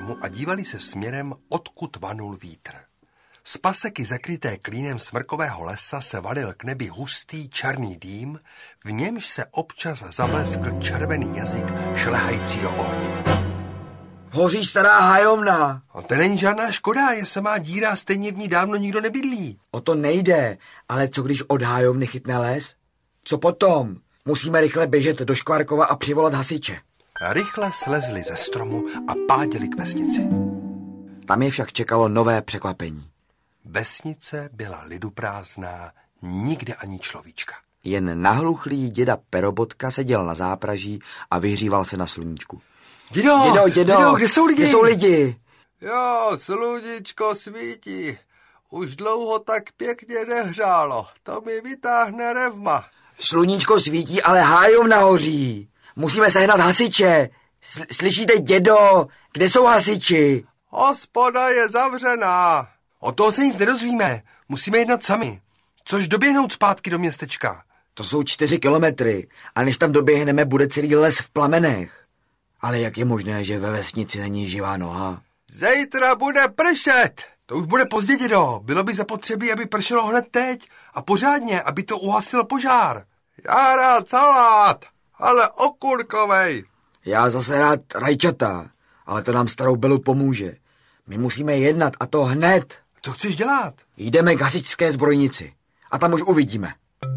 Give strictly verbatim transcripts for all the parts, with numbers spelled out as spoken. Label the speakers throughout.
Speaker 1: stromu a dívali se směrem, odkud vanul vítr. Z paseky zakryté klínem smrkového lesa se valil k nebi hustý černý dým, v němž se občas zableskl červený jazyk šlehajícího ohně.
Speaker 2: Hoří stará hajovna.
Speaker 1: A to není žádná škoda, je samá díra, stejně v ní dávno nikdo nebydlí.
Speaker 2: O to nejde, ale co když od hájovny chytne les? Co potom? Musíme rychle běžet do Škvarkova a přivolat hasiče.
Speaker 1: Rychle slezli ze stromu a páděli k vesnici.
Speaker 2: Tam je však čekalo nové překvapení.
Speaker 1: Vesnice byla liduprázdná, nikde ani človíčka.
Speaker 2: Jen nahluchlý děda Perobotka seděl na zápraží a vyhříval se na sluníčku.
Speaker 1: Dědo,
Speaker 2: dědo, dědo,
Speaker 1: dědo, kde jsou lidi?
Speaker 2: Kde jsou lidi?
Speaker 1: Jo, sluníčko svítí. Už dlouho tak pěkně nehřálo. To mi vytáhne revma.
Speaker 2: Sluníčko svítí, ale hájovna hoří. Musíme sehnat hasiče. Sl- slyšíte, dědo? Kde jsou hasiči?
Speaker 1: Hospoda je zavřená. O toho se nic nedozvíme. Musíme jednat sami. Což doběhnout zpátky do městečka.
Speaker 2: To jsou čtyři kilometry a než tam doběhneme, bude celý les v plamenech. Ale jak je možné, že ve vesnici není živá noha?
Speaker 1: Zítra bude pršet. To už bude pozdě, dědo. Bylo by zapotřebí, aby pršelo hned teď a pořádně, aby to uhasilo požár. Já rád salát, ale okurkovej.
Speaker 2: Já zase rád rajčata, ale to nám starou Belu pomůže. My musíme jednat a to hned.
Speaker 1: Co chceš dělat?
Speaker 2: Jdeme k hasičské zbrojnici a tam už uvidíme.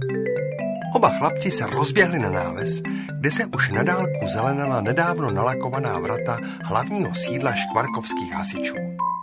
Speaker 1: Oba chlapci se rozběhli na náves, kde se už na dálku zelenala nedávno nalakovaná vrata hlavního sídla škvarkovských hasičů.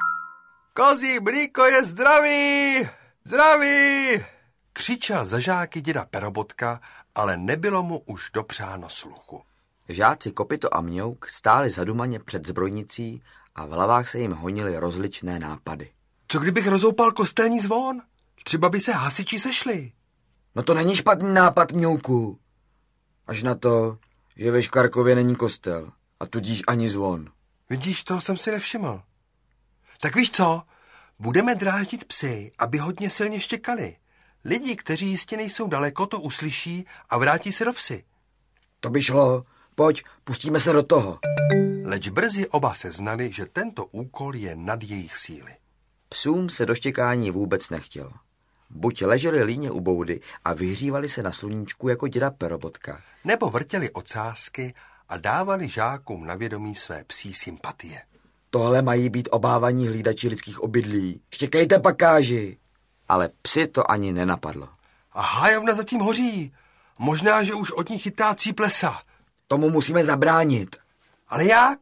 Speaker 1: Kozí mlíko je zdravý! Zdravý! Křičel za žáky děda Perobotka, ale nebylo mu už dopřáno sluchu.
Speaker 2: Žáci Kopito a Mňouk stáli zadumaně před zbrojnicí a v hlavách se jim honily rozličné nápady.
Speaker 1: Co kdybych rozoupal kostelní zvon? Třeba by se hasiči sešli.
Speaker 2: No to není špatný nápad, Mňouku. Až na to, že ve Škvarkově není kostel a tudíž ani zvon.
Speaker 1: Vidíš, toho jsem si nevšiml. Tak víš co? Budeme dráždit psy, aby hodně silně štěkali. Lidi, kteří jistě nejsou daleko, to uslyší a vrátí se do vsi.
Speaker 2: To by šlo. Pojď, pustíme se do toho.
Speaker 1: Leč brzy oba seznali, že tento úkol je nad jejich síly.
Speaker 2: Psům se do štěkání vůbec nechtělo. Buď leželi líně u boudy a vyhřívali se na sluníčku jako děda Perobotka,
Speaker 1: nebo vrtěli ocásky a dávali žákům na vědomí své psí sympatie.
Speaker 2: Tohle mají být obávaní hlídači lidských obydlí. Štěkejte, pakáži! Ale psi to ani nenapadlo.
Speaker 1: A hájovna zatím hoří. Možná, že už od ní chytá cíp lesa.
Speaker 2: Tomu musíme zabránit.
Speaker 1: Ale jak?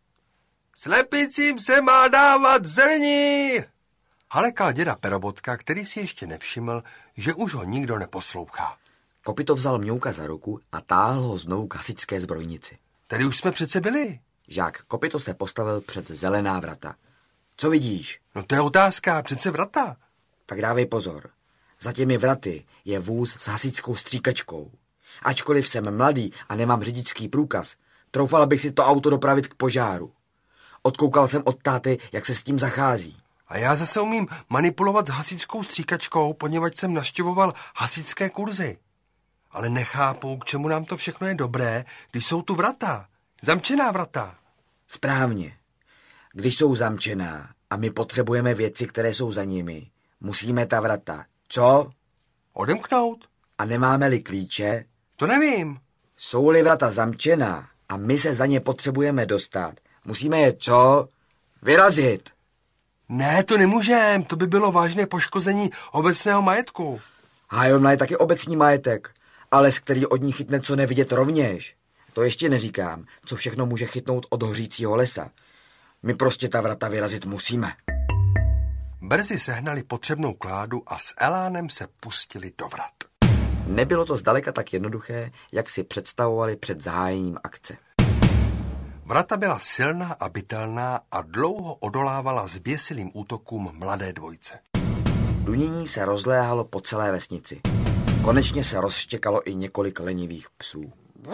Speaker 1: Slepicím se má dávat zrní! Halekal děda Perobotka, který si ještě nevšiml, že už ho nikdo neposlouchá.
Speaker 2: Kopito vzal Mňouka za ruku a táhl ho znovu k hasičské zbrojnici.
Speaker 1: Tady už jsme přece byli.
Speaker 2: Žák Kopito se postavil před zelená vrata. Co vidíš?
Speaker 1: No to je otázka, přece vrata.
Speaker 2: Tak dávej pozor. Za těmi vraty je vůz s hasičskou stříkačkou. Ačkoliv jsem mladý a nemám řidičský průkaz, troufala bych si to auto dopravit k požáru. Odkoukal jsem od táty, jak se s tím zachází.
Speaker 1: A já zase umím manipulovat s hasičskou stříkačkou, poněvadž jsem navštěvoval hasičské kurzy. Ale nechápu, k čemu nám to všechno je dobré, když jsou tu vrata. Zamčená vrata.
Speaker 2: Správně. Když jsou zamčená a my potřebujeme věci, které jsou za nimi, musíme ta vrata. Co?
Speaker 1: Odemknout.
Speaker 2: A nemáme-li klíče?
Speaker 1: To nevím.
Speaker 2: Jsou-li vrata zamčená a my se za ně potřebujeme dostat, musíme je co? Vyrazit.
Speaker 1: Ne, to nemůžem, to by bylo vážné poškození obecného majetku.
Speaker 2: Hájovna je taky obecní majetek, ale z který od ní chytne co nevidět rovněž. To ještě neříkám, co všechno může chytnout od hořícího lesa. My prostě ta vrata vyrazit musíme.
Speaker 1: Brzy sehnali potřebnou kládu a s elánem se pustili do vrat.
Speaker 2: Nebylo to zdaleka tak jednoduché, jak si představovali před zahájením akce.
Speaker 1: Vrata byla silná a bytelná a dlouho odolávala zběsilým útokům mladé dvojce.
Speaker 2: Dunění se rozléhalo po celé vesnici. Konečně se rozštěkalo i několik lenivých psů.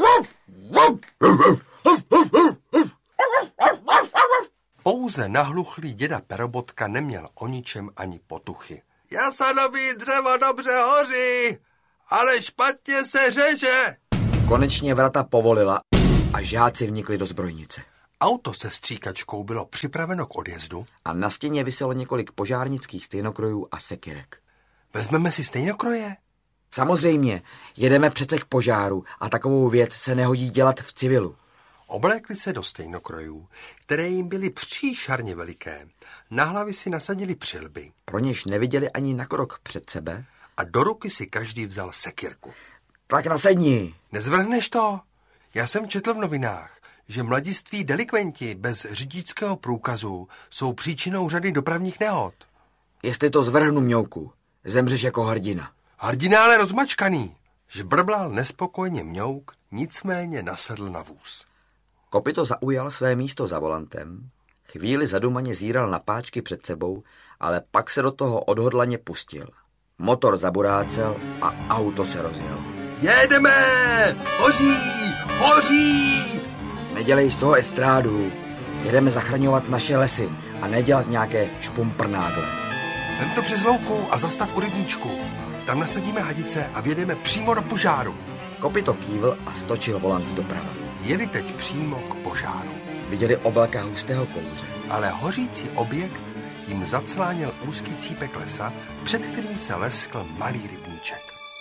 Speaker 1: Pouze nahluchlý děda Perobotka neměl o ničem ani potuchy. Jasanový dřevo dobře hoří, ale špatně se řeže.
Speaker 2: Konečně vrata povolila a žáci vnikli do zbrojnice.
Speaker 1: Auto se stříkačkou bylo připraveno k odjezdu
Speaker 2: a na stěně viselo několik požárnických stejnokrojů a sekyrek.
Speaker 1: Vezmeme si stejnokroje?
Speaker 2: Samozřejmě, jedeme přece k požáru a takovou věc se nehodí dělat v civilu.
Speaker 1: Oblékli se do stejnokrojů, které jim byly příšerně veliké. Na hlavy si nasadili přilby.
Speaker 2: Pro něž neviděli ani na krok před sebe.
Speaker 1: A do ruky si každý vzal sekyrku.
Speaker 2: Tak nasedni.
Speaker 1: Nezvrhneš to? Já jsem četl v novinách, že mladiství delikventi bez řidičského průkazu jsou příčinou řady dopravních nehod.
Speaker 2: Jestli to zvrhnu, Mňouku, zemřeš jako hrdina.
Speaker 1: Hrdina, ale rozmačkaný. Žbrblal nespokojeně Mňouk, nicméně nasedl na vůz.
Speaker 2: Kopyto zaujal své místo za volantem, chvíli zadumaně zíral na páčky před sebou, ale pak se do toho odhodlaně pustil. Motor zaburácel a auto se rozjel.
Speaker 1: Jedeme! Hoří! Hoří!
Speaker 2: Nedělej z toho estrádu. Jedeme zachraňovat naše lesy a nedělat nějaké špumprnádle.
Speaker 1: Vem to přes louku a zastav u rybníčku. Tam nasadíme hadice a vjedeme přímo do požáru.
Speaker 2: Kopyto kývl a stočil volant doprava.
Speaker 1: Jeli teď přímo k požáru.
Speaker 2: Viděli oblaka hustého kouře.
Speaker 1: Ale hořící objekt jim zaclánil úzký cípek lesa, před kterým se leskl malý rybníček.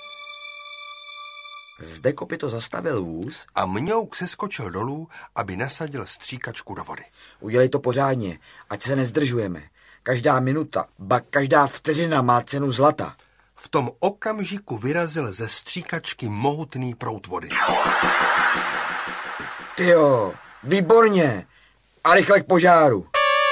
Speaker 2: Zde Kopyto zastavil vůz
Speaker 1: a Mňouk seskočil dolů, aby nasadil stříkačku do vody.
Speaker 2: Udělej to pořádně, ať se nezdržujeme. Každá minuta, ba každá vteřina má cenu zlata.
Speaker 1: V tom okamžiku vyrazil ze stříkačky mohutný proud vody.
Speaker 2: Tyjo, výborně! A rychle k požáru.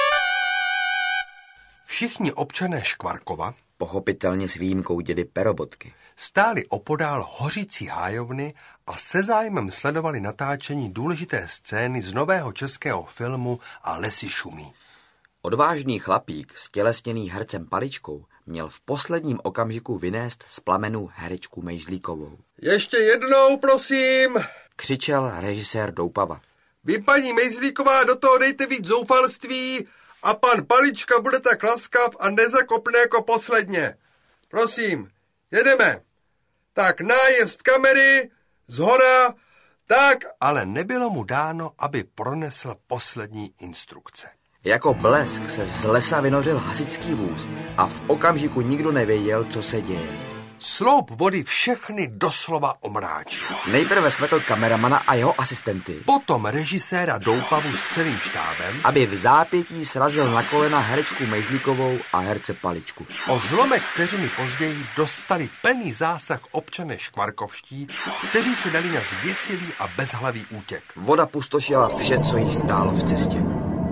Speaker 1: Všichni občané Škvarkova,
Speaker 2: pochopitelně s výjimkou dědy Perobotky,
Speaker 1: stáli opodál hořící hájovny a se zájmem sledovali natáčení důležité scény z nového českého filmu A lesy šumí.
Speaker 2: Odvážný chlapík, stělesněný hercem Paličkou, měl v posledním okamžiku vynést z plamenů herečku Mejzlíkovou.
Speaker 1: Ještě jednou, prosím,
Speaker 2: křičel režisér Doupava.
Speaker 1: Vy, paní Mejzlíková, do toho dejte víc zoufalství a pan Palička bude tak laskav a nezakopne jako posledně. Prosím, jedeme. Tak nájezd kamery, zhora, tak... Ale nebylo mu dáno, aby pronesl poslední instrukce.
Speaker 2: Jako blesk se z lesa vynořil hasičský vůz a v okamžiku nikdo nevěděl, co se děje.
Speaker 1: Sloup vody všechny doslova omráčil.
Speaker 2: Nejprve smetl kameramana a jeho asistenty.
Speaker 1: Potom režiséra Doupavu s celým štábem,
Speaker 2: aby v zápětí srazil na kolena herečku Mejzlíkovou a herce Paličku.
Speaker 1: O zlomek vteřiny později dostali plný zásah občané škvarkovští, kteří se dali na zběsilý a bezhlavý útěk.
Speaker 2: Voda pustošila vše, co jí stálo v cestě.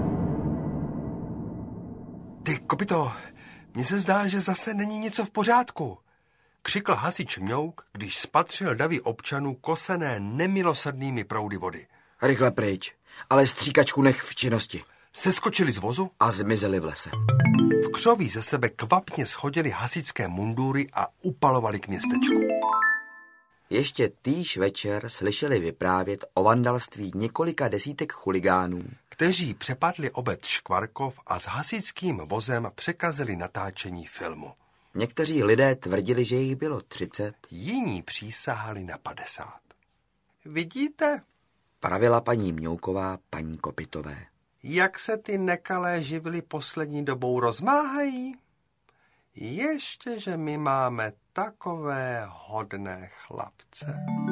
Speaker 1: Ty, Kopyto, mně se zdá, že zase není něco v pořádku, křikl hasič Mňouk, když spatřil davy občanů kosené nemilosrdnými proudy vody.
Speaker 2: Rychle pryč, ale stříkačku nech v činnosti.
Speaker 1: Seskočili z vozu
Speaker 2: a zmizeli v lese.
Speaker 1: V křoví ze sebe kvapně schodili hasičské mundury a upalovali k městečku.
Speaker 2: Ještě týž večer slyšeli vyprávět o vandalství několika desítek chuligánů,
Speaker 1: kteří přepadli obec Škvarkov a s hasičským vozem překazili natáčení filmu.
Speaker 2: Někteří lidé tvrdili, že jich bylo třicet.
Speaker 1: Jiní přísahali na padesát. Vidíte?
Speaker 2: Pravila paní Mňouková paní Kopytové.
Speaker 1: Jak se ty nekalé živly poslední dobou rozmáhají? Ještě, že my máme takové hodné chlapce.